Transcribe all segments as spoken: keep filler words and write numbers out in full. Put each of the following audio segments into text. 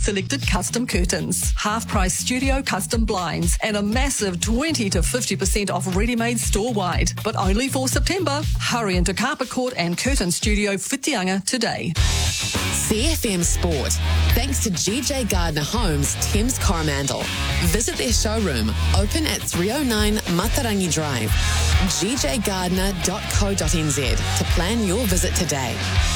selected custom curtains, half-price studio custom blinds, and a massive twenty to fifty percent off ready-made store-wide. But only for September. Hurry into Carpet Court and Curtain Studio Whitianga today. C F M Sport. Thanks to G J Gardner Homes, Thames Coromandel. Visit their showroom, open at three oh nine Matarangi Drive. g j gardner dot co dot n z to plan your visit today.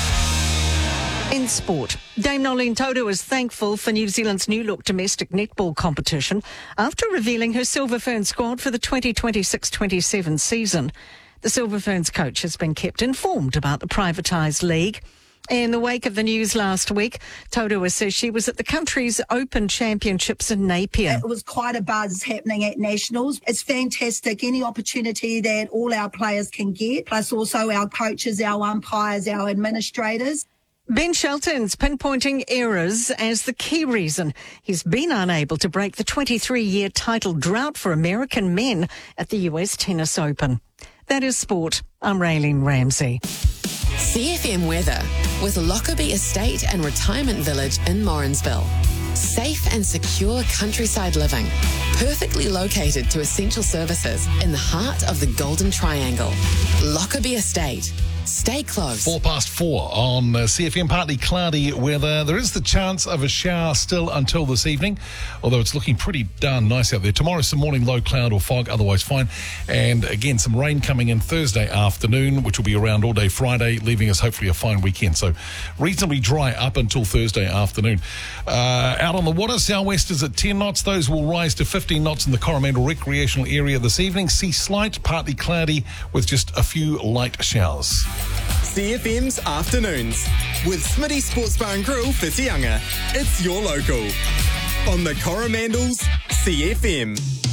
In sport, Dame Nolene Toto is thankful for New Zealand's new look domestic netball competition after revealing her Silver Ferns squad for the twenty twenty-six twenty-seven season. The Silver Ferns coach has been kept informed about the privatised league. In the wake of the news last week, Toto says she was at the country's Open Championships in Napier. It was quite a buzz happening at Nationals. It's fantastic, any opportunity that all our players can get, plus also our coaches, our umpires, our administrators. Ben Shelton's pinpointing errors as the key reason he's been unable to break the twenty-three-year title drought for American men at the U S Tennis Open. That is sport. I'm Raylene Ramsey. C F M weather with Lockerbie Estate and Retirement Village in Morrinsville. Safe and secure countryside living, perfectly located to essential services in the heart of the Golden Triangle. Lockerbie Estate. Stay close. Four past four on uh, C F M. Partly cloudy weather. There is the chance of a shower still until this evening, although it's looking pretty darn nice out there. Tomorrow, some morning low cloud or fog, otherwise fine. And again, some rain coming in Thursday afternoon, which will be around all day Friday, leaving us hopefully a fine weekend. So reasonably dry up until Thursday afternoon. Uh, out on the water, southwest is at ten knots. Those will rise to fifteen knots in the Coromandel recreational area this evening. Sea slight, partly cloudy with just a few light showers. C F M's Afternoons with Smitty Sports Bar and Grill Whitianga. It's your local on the Coromandel's C F M.